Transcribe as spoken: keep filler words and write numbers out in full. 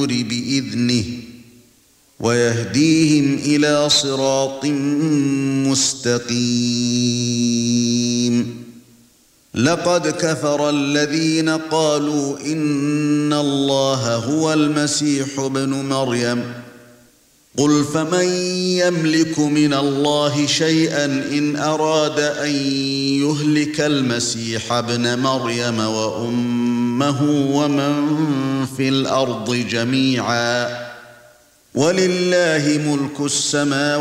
النور بإذنه ويهديهم إلى صراط مستقيم لقد كفر الذين قالوا إن الله هو المسيح ابن مريم قل فمن يملك من الله شيئا إن أراد أن يهلك المسيح ابن مريم وأمه ومن في الأرض جميعا ولله ملك السماوات